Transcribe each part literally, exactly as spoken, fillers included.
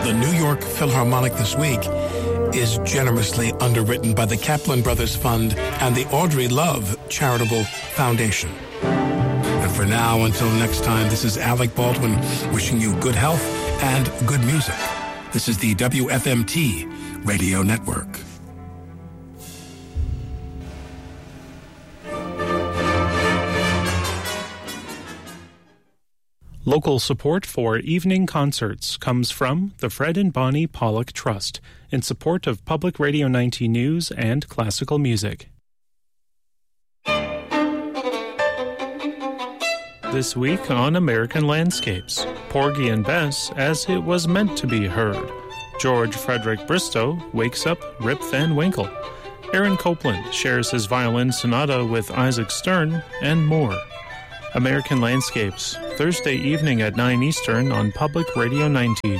the New York Philharmonic this week is generously underwritten by the Kaplan Brothers Fund and the Audrey Love Charitable Foundation. And for now, until next time, this is Alec Baldwin wishing you good health and good music. This is the W F M T Radio Network. Local support for evening concerts comes from the Fred and Bonnie Pollock Trust in support of Public Radio ninety News and classical music. This week on American Landscapes, Porgy and Bess as it was meant to be heard. George Frederick Bristow wakes up Rip Van Winkle. Aaron Copland shares his violin sonata with Isaac Stern, and more. American Landscapes, Thursday evening at nine Eastern on Public Radio ninety.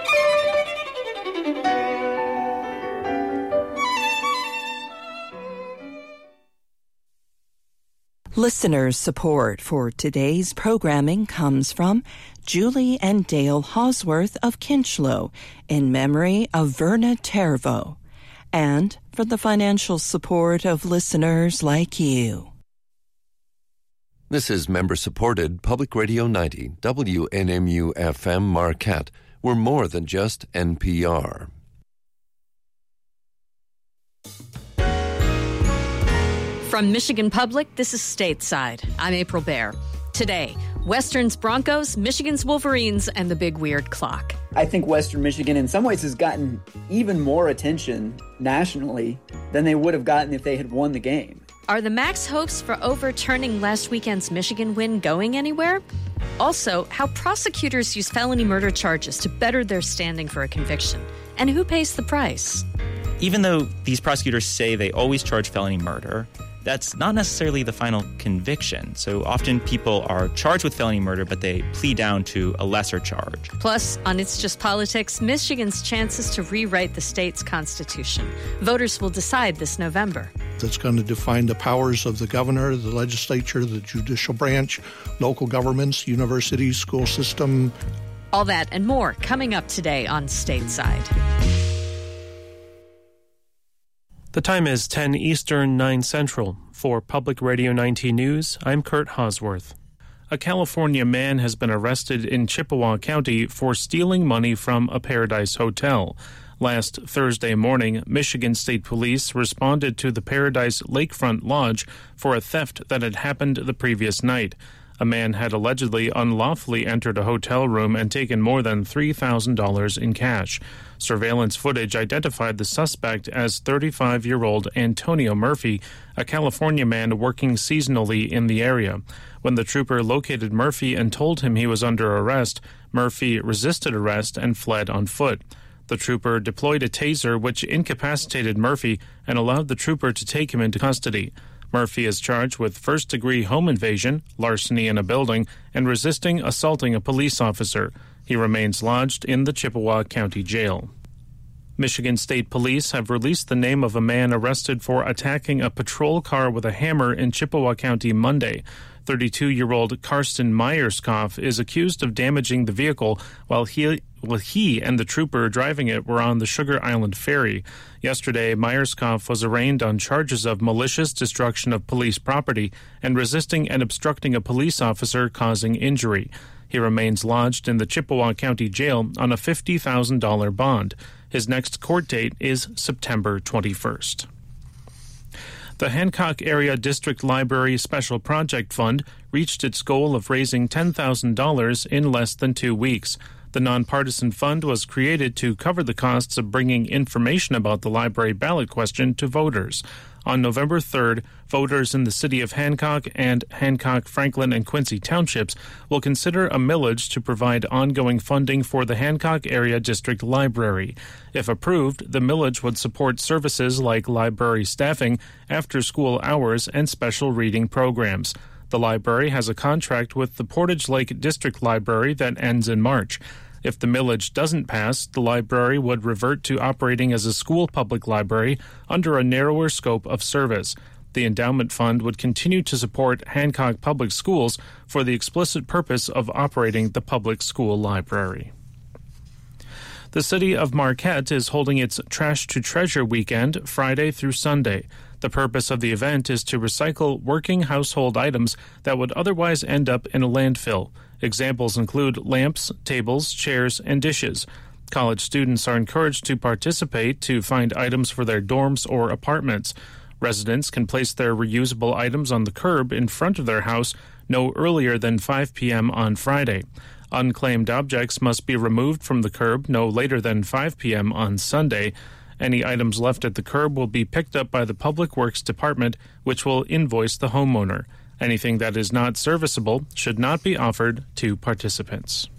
Listener support for today's programming comes from Julie and Dale Hosworth of Kinchlow in memory of Verna Tervo, and for the financial support of listeners like you. This is member-supported Public Radio ninety, W N M U F M Marquette. We're more than just N P R. From Michigan Public, this is Stateside. I'm April Baer. Today, Western's Broncos, Michigan's Wolverines, and the Big Weird Clock. I think Western Michigan in some ways has gotten even more attention nationally than they would have gotten if they had won the game. Are the Max hopes for overturning last weekend's Michigan win going anywhere? Also, how prosecutors use felony murder charges to better their standing for a conviction. And who pays the price? Even though these prosecutors say they always charge felony murder, that's not necessarily the final conviction. So often people are charged with felony murder, but they plead down to a lesser charge. Plus, on It's Just Politics, Michigan's chances to rewrite the state's constitution. Voters will decide this November. That's going to define the powers of the governor, the legislature, the judicial branch, local governments, universities, school system. All that and more coming up today on Stateside. The time is ten Eastern, nine Central. For Public Radio ninety News, I'm Kurt Hosworth. A California man has been arrested in Chippewa County for stealing money from a Paradise Hotel. Last Thursday morning, Michigan State Police responded to the Paradise Lakefront Lodge for a theft that had happened the previous night. A man had allegedly unlawfully entered a hotel room and taken more than three thousand dollars in cash. Surveillance footage identified the suspect as thirty-five-year-old Antonio Murphy, a California man working seasonally in the area. When the trooper located Murphy and told him he was under arrest, Murphy resisted arrest and fled on foot. The trooper deployed a taser which incapacitated Murphy and allowed the trooper to take him into custody. Murphy is charged with first-degree home invasion, larceny in a building, and resisting assaulting a police officer. He remains lodged in the Chippewa County Jail. Michigan State Police have released the name of a man arrested for attacking a patrol car with a hammer in Chippewa County Monday. thirty-two-year-old Karsten Meyerskoff is accused of damaging the vehicle while he, while he and the trooper driving it were on the Sugar Island Ferry. Yesterday, Meyerskoff was arraigned on charges of malicious destruction of police property and resisting and obstructing a police officer causing injury. He remains lodged in the Chippewa County Jail on a fifty thousand dollars bond. His next court date is September twenty-first. The Hancock Area District Library Special Project Fund reached its goal of raising ten thousand dollars in less than two weeks. The nonpartisan fund was created to cover the costs of bringing information about the library ballot question to voters. On November third, voters in the city of Hancock and Hancock, Franklin, and Quincy townships will consider a millage to provide ongoing funding for the Hancock Area District Library. If approved, the millage would support services like library staffing, after-school hours, and special reading programs. The library has a contract with the Portage Lake District Library that ends in March. If the millage doesn't pass, the library would revert to operating as a school public library under a narrower scope of service. The endowment fund would continue to support Hancock Public Schools for the explicit purpose of operating the public school library. The city of Marquette is holding its Trash to Treasure weekend Friday through Sunday. The purpose of the event is to recycle working household items that would otherwise end up in a landfill. Examples include lamps, tables, chairs, and dishes. College students are encouraged to participate to find items for their dorms or apartments. Residents can place their reusable items on the curb in front of their house no earlier than five p.m. on Friday. Unclaimed objects must be removed from the curb no later than five p.m. on Sunday. Any items left at the curb will be picked up by the Public Works Department, which will invoice the homeowner. Anything that is not serviceable should not be offered to participants.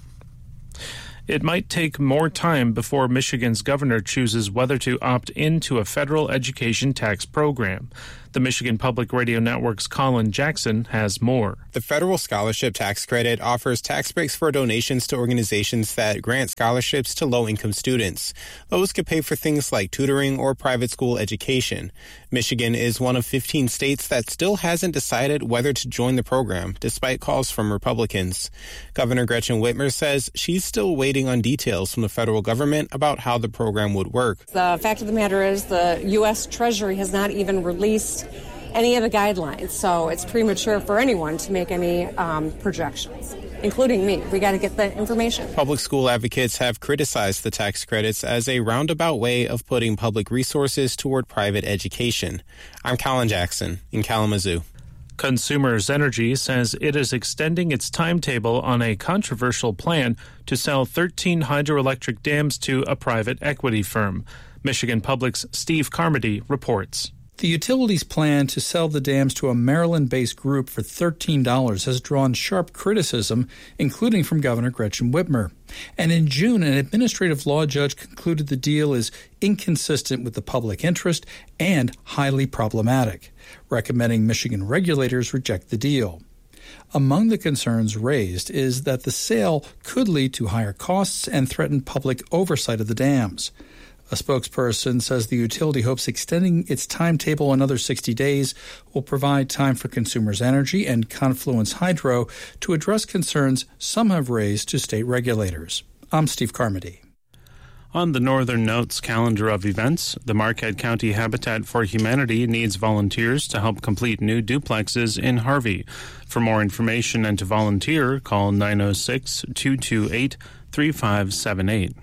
It might take more time before Michigan's governor chooses whether to opt into a federal education tax program. The Michigan Public Radio Network's Colin Jackson has more. The federal scholarship tax credit offers tax breaks for donations to organizations that grant scholarships to low-income students. Those could pay for things like tutoring or private school education. Michigan is one of fifteen states that still hasn't decided whether to join the program, despite calls from Republicans. Governor Gretchen Whitmer says she's still waiting on details from the federal government about how the program would work. The fact of the matter is the U S Treasury has not even released any of the guidelines, so it's premature for anyone to make any um, projections, including me. We got to get the information. Public school advocates have criticized the tax credits as a roundabout way of putting public resources toward private education. I'm Colin Jackson in Kalamazoo. Consumers Energy says it is extending its timetable on a controversial plan to sell thirteen hydroelectric dams to a private equity firm. Michigan Public's Steve Carmody reports. The utility's plan to sell the dams to a Maryland-based group for thirteen dollars has drawn sharp criticism, including from Governor Gretchen Whitmer. And in June, an administrative law judge concluded the deal is inconsistent with the public interest and highly problematic, recommending Michigan regulators reject the deal. Among the concerns raised is that the sale could lead to higher costs and threaten public oversight of the dams. A spokesperson says the utility hopes extending its timetable another sixty days will provide time for Consumers Energy and Confluence Hydro to address concerns some have raised to state regulators. I'm Steve Carmody. On the Northern Notes calendar of events, the Marquette County Habitat for Humanity needs volunteers to help complete new duplexes in Harvey. For more information and to volunteer, call nine oh six, two two eight, three five seven eight.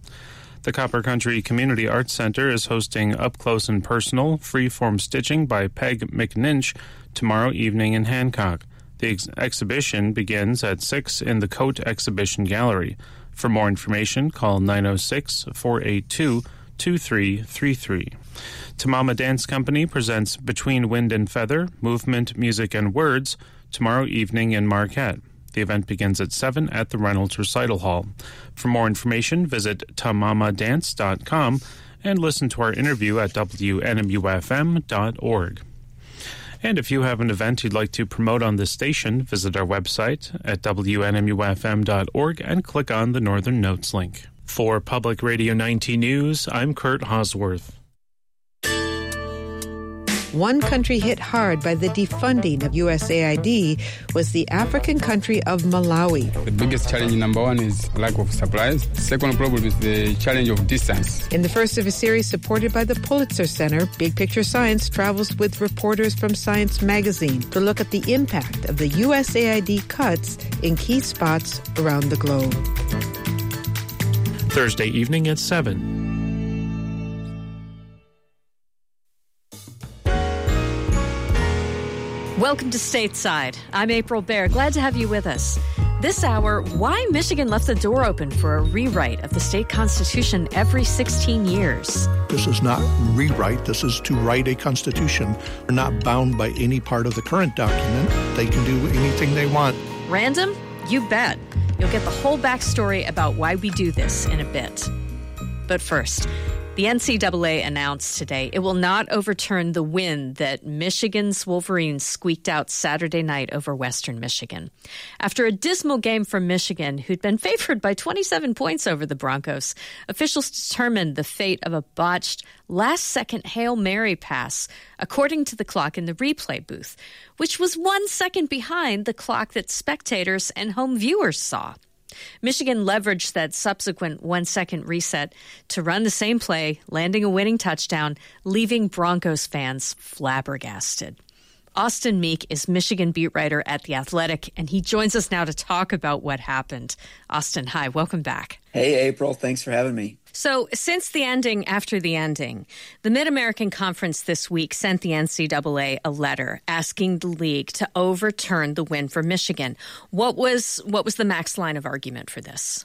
The Copper Country Community Arts Center is hosting Up Close and Personal Freeform Stitching by Peg McNinch tomorrow evening in Hancock. The ex- exhibition begins at six in the Coat Exhibition Gallery. For more information, call nine oh six, four eight two, two three three three. Tamama Dance Company presents Between Wind and Feather, Movement, Music, and Words tomorrow evening in Marquette. The event begins at seven at the Reynolds Recital Hall. For more information, visit tamama dance dot com and listen to our interview at w n m u f m dot org. And if you have an event you'd like to promote on this station, visit our website at w n m u f m dot org and click on the Northern Notes link. For Public Radio ninety News, I'm Kurt Hosworth. One country hit hard by the defunding of U S A I D was the African country of Malawi. The biggest challenge, number one, is lack of supplies. Second problem is the challenge of distance. In the first of a series supported by the Pulitzer Center, Big Picture Science travels with reporters from Science Magazine to look at the impact of the U S A I D cuts in key spots around the globe. Thursday evening at seven. Welcome to Stateside. I'm April Baer. Glad to have you with us. This hour, why Michigan left the door open for a rewrite of the state constitution every sixteen years. This is not rewrite. This is to write a constitution. They're not bound by any part of the current document. They can do anything they want. Random? You bet. You'll get the whole backstory about why we do this in a bit. But first, the N C double A announced today it will not overturn the win that Michigan's Wolverines squeaked out Saturday night over Western Michigan. After a dismal game from Michigan, who'd been favored by twenty-seven points over the Broncos, officials determined the fate of a botched last-second Hail Mary pass, according to the clock in the replay booth, which was one second behind the clock that spectators and home viewers saw. Michigan leveraged that subsequent one-second reset to run the same play, landing a winning touchdown, leaving Broncos fans flabbergasted. Austin Meek is Michigan beat writer at The Athletic, and he joins us now to talk about what happened. Austin, hi, welcome back. Hey, April, thanks for having me. So, since the ending after the ending, the Mid-American Conference this week sent the N C double A a letter asking the league to overturn the win for Michigan. What was what was the M A C's line of argument for this?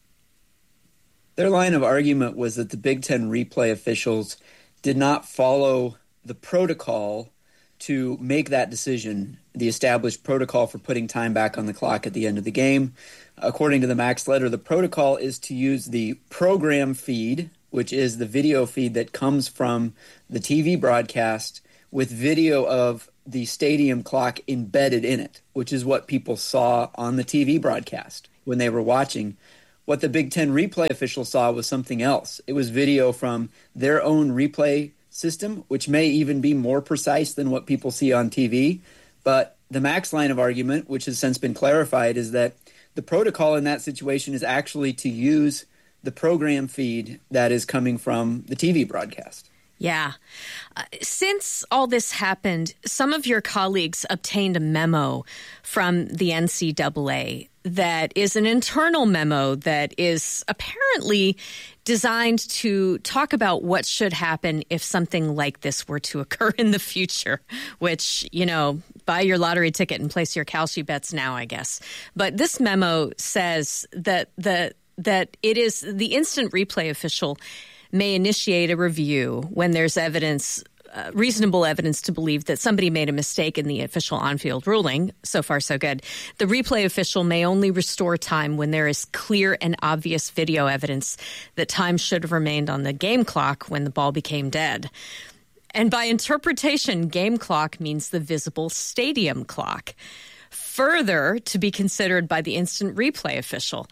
Their line of argument was that the Big Ten replay officials did not follow the protocol to make that decision, the established protocol for putting time back on the clock at the end of the game. According to the M A C's letter, the protocol is to use the program feed, which is the video feed that comes from the T V broadcast, with video of the stadium clock embedded in it, which is what people saw on the T V broadcast when they were watching. What the Big Ten replay official saw was something else. It was video from their own replay system, which may even be more precise than what people see on T V. But the M A C's line of argument, which has since been clarified, is that the protocol in that situation is actually to use the program feed that is coming from the T V broadcast. Yeah. Uh, since all this happened, some of your colleagues obtained a memo from the N C double A that is an internal memo that is apparently designed to talk about what should happen if something like this were to occur in the future, which, you know, buy your lottery ticket and place your Kalshi bets now, I guess. But this memo says that the that it is the instant replay official may initiate a review when there's evidence, uh, reasonable evidence to believe that somebody made a mistake in the official on-field ruling. So far, so good. The replay official may only restore time when there is clear and obvious video evidence that time should have remained on the game clock when the ball became dead. And by interpretation, game clock means the visible stadium clock. Further, to be considered by the instant replay official.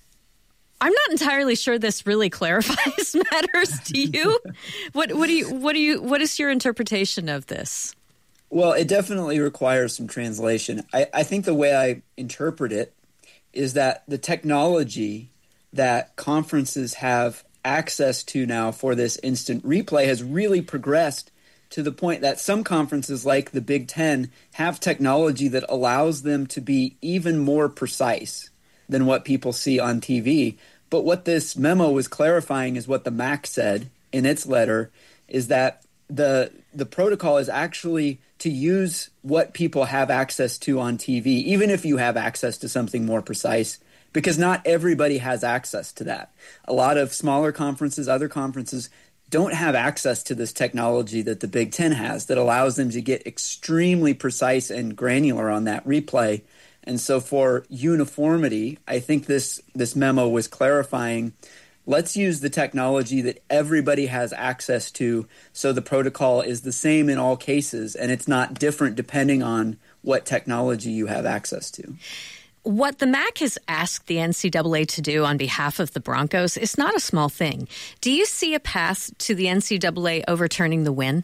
I'm not entirely sure this really clarifies matters. Do you? What, what do you? What do you? What is your interpretation of this? Well, it definitely requires some translation. I, I think the way I interpret it is that the technology that conferences have access to now for this instant replay has really progressed to the point that some conferences like the Big Ten have technology that allows them to be even more precise than what people see on T V. But what this memo was clarifying is what the M A C said in its letter, is that the the protocol is actually to use what people have access to on T V, even if you have access to something more precise, because not everybody has access to that. A lot of smaller conferences, other conferences, don't have access to this technology that the Big Ten has that allows them to get extremely precise and granular on that replay. And so for uniformity, I think this, this memo was clarifying, let's use the technology that everybody has access to so the protocol is the same in all cases, and it's not different depending on what technology you have access to. What the M A C has asked the N C double A to do on behalf of the Broncos is not a small thing. Do you see a path to the N C double A overturning the win?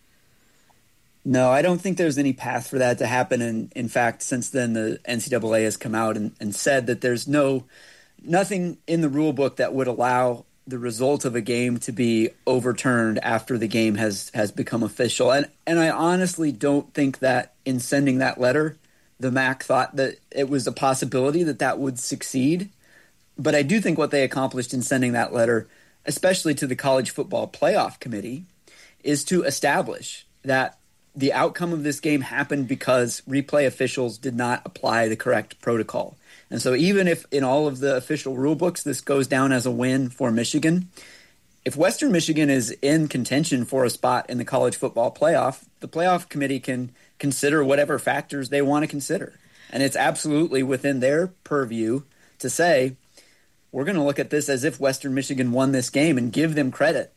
No, I don't think there's any path for that to happen. And in fact, since then, the N C double A has come out and, and said that there's no nothing in the rule book that would allow the result of a game to be overturned after the game has, has become official. And and I honestly don't think that in sending that letter, the M A C thought that it was a possibility that that would succeed. But I do think what they accomplished in sending that letter, especially to the College Football Playoff Committee, is to establish that the outcome of this game happened because replay officials did not apply the correct protocol. And so even if in all of the official rule books this goes down as a win for Michigan, if Western Michigan is in contention for a spot in the college football playoff, the playoff committee can consider whatever factors they want to consider. And it's absolutely within their purview to say, we're going to look at this as if Western Michigan won this game and give them credit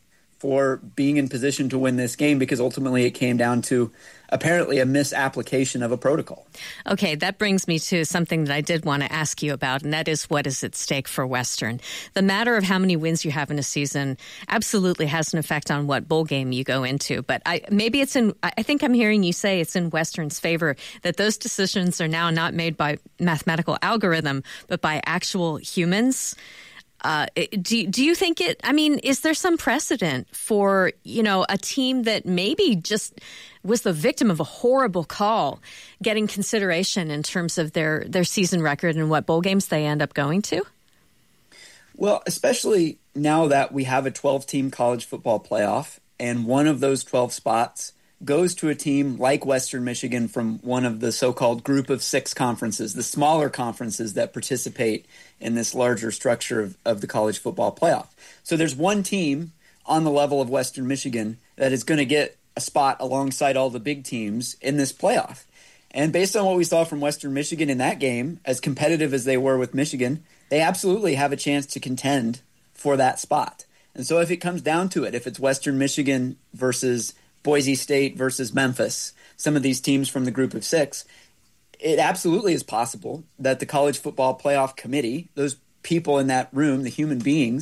for being in position to win this game, because ultimately it came down to apparently a misapplication of a protocol. Okay, that brings me to something that I did want to ask you about, and that is what is at stake for Western. The matter of how many wins you have in a season absolutely has an effect on what bowl game you go into. But I, maybe it's in, I think I'm hearing you say it's in Western's favor that those decisions are now not made by mathematical algorithm, but by actual humans. Uh, do, do you think it, I mean, is there some precedent for, you know, a team that maybe just was the victim of a horrible call getting consideration in terms of their, their season record and what bowl games they end up going to? Well, especially now that we have a twelve-team college football playoff, and one of those twelve spots goes to a team like Western Michigan from one of the so-called group of six conferences, the smaller conferences that participate in this larger structure of, of the college football playoff. So there's one team on the level of Western Michigan that is going to get a spot alongside all the big teams in this playoff. And based on what we saw from Western Michigan in that game, as competitive as they were with Michigan, they absolutely have a chance to contend for that spot. And so if it comes down to it, if it's Western Michigan versus Boise State versus Memphis, some of these teams from the group of six, it absolutely is possible that the College Football Playoff Committee, those people in that room, the human beings,